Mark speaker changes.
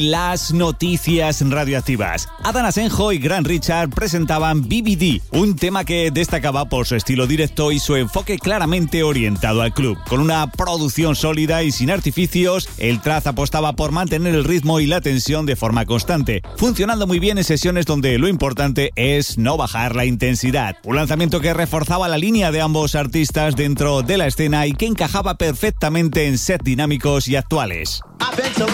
Speaker 1: Las noticias radioactivas. Adán Asenjo y Grant Richard presentaban BBD, un tema que destacaba por su estilo directo y su enfoque claramente orientado al club. Con una producción sólida y sin artificios, el Traz apostaba por mantener el ritmo y la tensión de forma constante, funcionando muy bien en sesiones donde lo importante es no bajar la intensidad. Un lanzamiento que reforzaba la línea de ambos artistas dentro de la escena y que encajaba perfectamente en sets dinámicos y actuales.